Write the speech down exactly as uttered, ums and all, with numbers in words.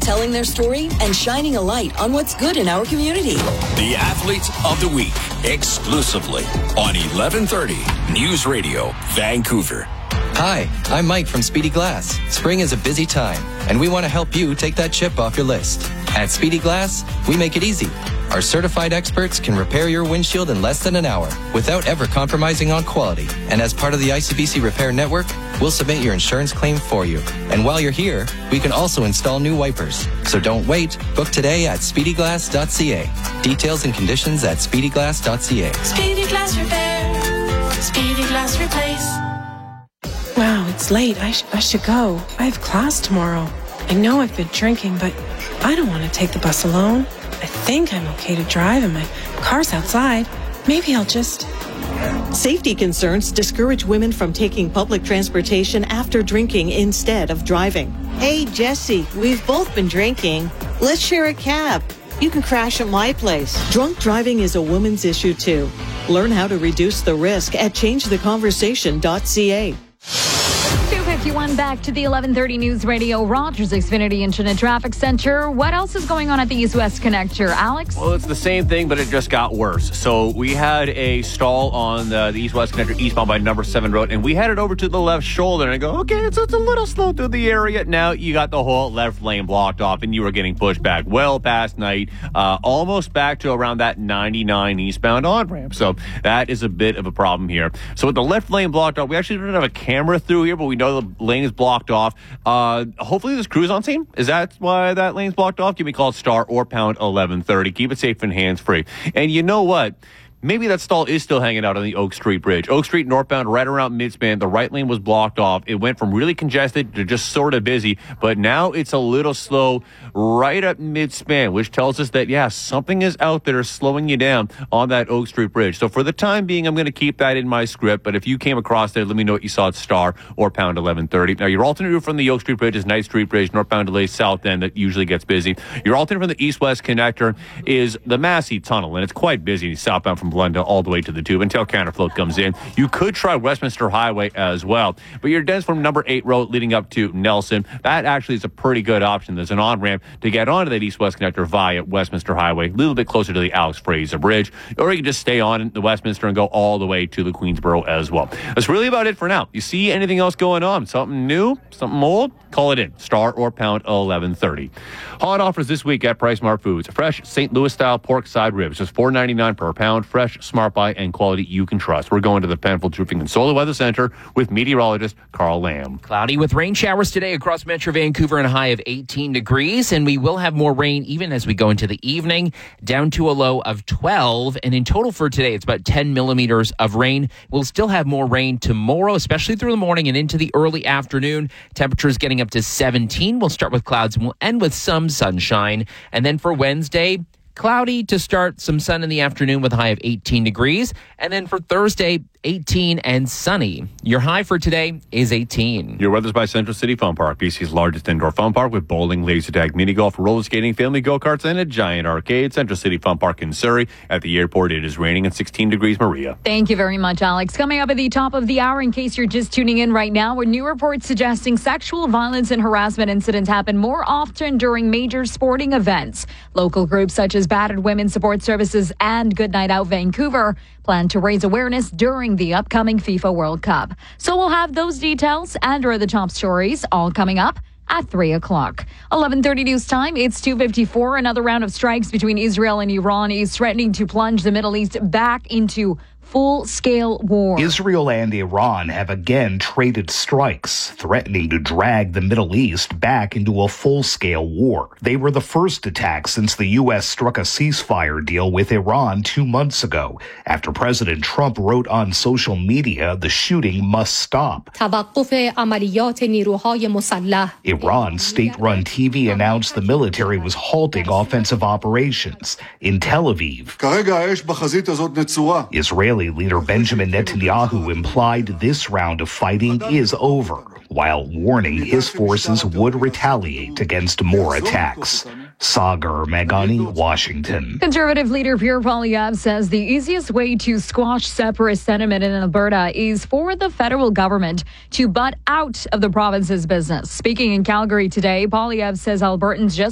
telling their story and shining a light on what's good in our community. The Athletes of the Week, exclusively on eleven thirty News Radio, Vancouver. Hi, I'm Mike from Speedy Glass. Spring is a busy time, and we want to help you take that chip off your list. At Speedy Glass, we make it easy. Our certified experts can repair your windshield in less than an hour without ever compromising on quality. And as part of the I C B C Repair Network, we'll submit your insurance claim for you. And while you're here, we can also install new wipers. So don't wait. Book today at speedy glass dot c a. Details and conditions at speedy glass dot c a. Speedy Glass Repair. Speedy Glass Replace. Wow, it's late. I, sh- I should go. I have class tomorrow. I know I've been drinking, but I don't want to take the bus alone. I think I'm okay to drive and my car's outside. Maybe I'll just... Safety concerns discourage women from taking public transportation after drinking instead of driving. Hey, Jesse, we've both been drinking. Let's share a cab. You can crash at my place. Drunk driving is a woman's issue, too. Learn how to reduce the risk at change the conversation dot c a. two fifty-one back to the eleven thirty News Radio Rogers Xfinity Internet Traffic Center. What else is going on at the East-West Connector, Alex? Well, it's the same thing, but it just got worse. So we had a stall on the, the East-West Connector eastbound by number seven road, and we headed over to the left shoulder, and I go, okay, it's, it's a little slow through the area. Now you got the whole left lane blocked off, and you were getting pushed back well past night, uh, almost back to around that ninety-nine eastbound on-ramp. So that is a bit of a problem here. So with the left lane blocked off, we actually don't have a camera through here, but we know the lane is blocked off. Uh, hopefully there's crews on scene. Is that why that lane's blocked off? Give me a call, star or pound eleven thirty. Keep it safe and hands-free. And you know what? Maybe that stall is still hanging out on the Oak Street Bridge. Oak Street northbound right around midspan. The right lane was blocked off. It went from really congested to just sort of busy, but now it's a little slow right at midspan, which tells us that, yeah, something is out there slowing you down on that Oak Street Bridge. So for the time being, I'm going to keep that in my script, but if you came across there, let me know what you saw at star or pound eleven thirty. Now, your alternate route from the Oak Street Bridge is Knight Street Bridge, northbound delay south end. That usually gets busy. Your alternate from the East-West Connector is the Massey Tunnel, and it's quite busy southbound from Glendale all the way to the tube until counterflow comes in. You could try Westminster Highway as well, but your dens from number eight road leading up to Nelson, that actually is a pretty good option. There's an on-ramp to get onto that East-West Connector via Westminster Highway, a little bit closer to the Alex Fraser Bridge, or you can just stay on the Westminster and go all the way to the Queensboro as well. That's really about it for now. You see anything else going on? Something new? Something old? Call it in. Star or pound eleven thirty. Hot offers this week at Price Smart Foods. Fresh Saint Louis style pork side ribs, just four ninety-nine per pound. Fresh, smart buy, and quality you can trust. We're going to the Penfolds Roofing and Solar Weather Center with meteorologist Carl Lamb. Cloudy with rain showers today across Metro Vancouver and a high of eighteen degrees, and we will have more rain even as we go into the evening, down to a low of twelve. And in total for today, it's about ten millimeters of rain. We'll still have more rain tomorrow, especially through the morning and into the early afternoon. Temperatures getting up to seventeen. We'll start with clouds and we'll end with some sunshine. And then for Wednesday, cloudy to start, some sun in the afternoon with a high of eighteen degrees. And then for Thursday, eighteen and sunny. Your high for today is eighteen. Your weather's by Central City Fun Park, B C's largest indoor fun park with bowling, laser tag, mini golf, roller skating, family go-karts, and a giant arcade. Central City Fun Park in Surrey. At the airport, it is raining at sixteen degrees, Maria. Thank you very much, Alex. Coming up at the top of the hour, in case you're just tuning in right now, a new report suggesting sexual violence and harassment incidents happen more often during major sporting events. Local groups such as Battered Women Support Services and Good Night Out Vancouver plan to raise awareness during the upcoming FIFA World Cup. So we'll have those details and or the top stories all coming up at three o'clock. eleven thirty news time. It's two fifty-four. Another round of strikes between Israel and Iran is threatening to plunge the Middle East back into full-scale war. Israel and Iran have again traded strikes, threatening to drag the Middle East back into a full-scale war. They were the first attacks since the U S struck a ceasefire deal with Iran two months ago, after President Trump wrote on social media the shooting must stop. Iran's state-run T V announced the military was halting offensive operations in Tel Aviv. Israeli leader Benjamin Netanyahu implied this round of fighting is over, while warning his forces would retaliate against more attacks. Sagar Meghani, Washington. Conservative leader Pierre Poilievre says the easiest way to squash separatist sentiment in Alberta is for the federal government to butt out of the province's business. Speaking in Calgary today, Poilievre says Albertans just